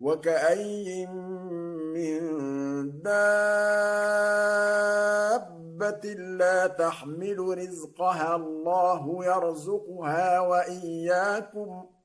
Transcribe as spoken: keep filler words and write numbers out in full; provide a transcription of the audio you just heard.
وكأين من دابة لا تحمل رزقها الله يرزقها وإياكم